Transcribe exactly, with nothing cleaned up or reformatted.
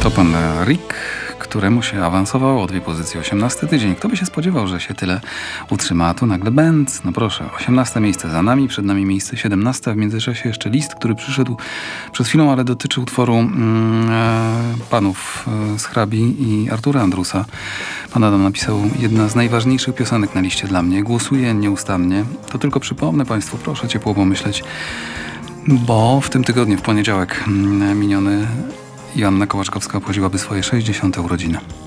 To pan Rick, któremu się awansowało o dwie pozycje osiemnasty tydzień. Kto by się spodziewał, że się tyle utrzyma, a tu nagle bęc. No proszę, osiemnaste miejsce za nami, przed nami miejsce siedemnaste, a w międzyczasie jeszcze list, który przyszedł przed chwilą, ale dotyczy utworu mm, e, panów e, z Hrabi i Artura Andrusa. Pan Adam napisał: jedna z najważniejszych piosenek na liście dla mnie. Głosuję nieustannie. To tylko przypomnę państwu, proszę ciepło pomyśleć, bo w tym tygodniu, w poniedziałek mm, miniony, Joanna Kołaczkowska obchodziłaby swoje sześćdziesiąte urodziny.